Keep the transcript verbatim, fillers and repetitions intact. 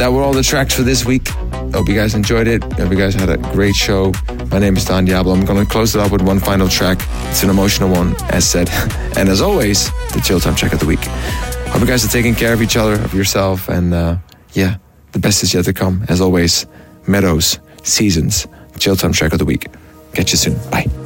that were all the tracks for this week. Hope you guys enjoyed it. Hope you guys had a great show. My name is Don Diablo. I'm going to close it up with one final track. It's an emotional one, as said. And as always, the Chill Time track of the week. Hope you guys are taking care of each other, of yourself, and uh, yeah, the best is yet to come. As always, Meadows, Seasons, Chill Time track of the week. Catch you soon. Bye.